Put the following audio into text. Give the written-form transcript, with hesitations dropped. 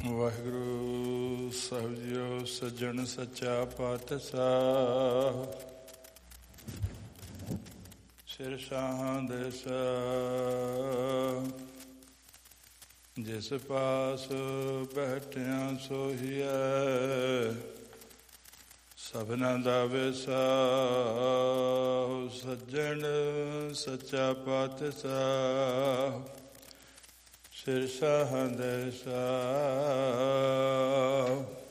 ਵਾਹਿਗੁਰੂ ਸਾਹਿਬ JIO. ਸੱਜਣ ਸੱਚਾ ਪਾਤਸ਼ਾਹ ਸਿਰ ਸ਼ਾਹਾਂ ਦੇ ਜਿਸ ਪਾਸ ਬੈਠਿਆਂ ਸੋਹੀਐ ਸਭਨਾ ਦਾ ਵਿਸਾ। ਸੱਜਣ ਸੱਚਾ ਪਾਤਸ਼ਾਹ ਸਿਰ ਸ਼ਾਹਾਂ ਦੇ